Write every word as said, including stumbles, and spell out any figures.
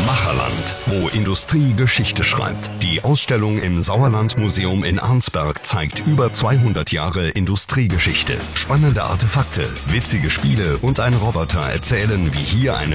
Macherland, wo Industrie Geschichte schreibt. Die Ausstellung im Sauerlandmuseum in Arnsberg zeigt über zweihundert Jahre Industriegeschichte. Spannende Artefakte, witzige Spiele und ein Roboter erzählen, wie hier eine